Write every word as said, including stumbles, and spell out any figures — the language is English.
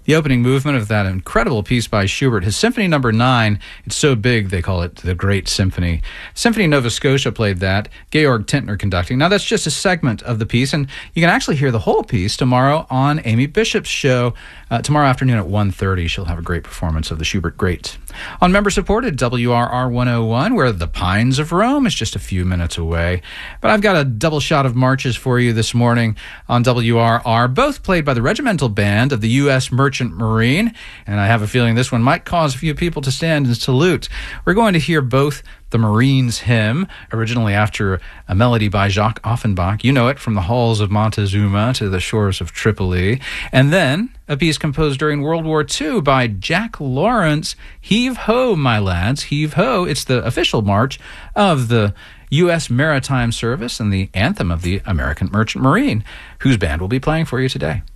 The opening movement of that incredible piece by Schubert, his Symphony Number Nine. It's so big they call it the Great Symphony. Symphony Nova Scotia played that. Georg Tintner conducting. Now that's just a segment of the piece, and you can actually hear the whole piece tomorrow on Amy Bishop's show. Uh, tomorrow afternoon at one thirty, she'll have a great performance of the Schubert Great. On member-supported W R R one oh one, where the Pines of Rome is just a few minutes away. But I've got a double shot of marches for you this morning on W R R, both played by the Regimental Band of the U S Merchant Marine, and I have a feeling this one might cause a few people to stand and salute. We're going to hear both the Marine's Hymn, originally after a melody by Jacques Offenbach. You know it from the halls of Montezuma to the shores of Tripoli. And then a piece composed during World War Two by Jack Lawrence, Heave Ho, My Lads, Heave Ho. It's the official march of the U S Maritime Service and the anthem of the American Merchant Marine, whose band will be playing for you today.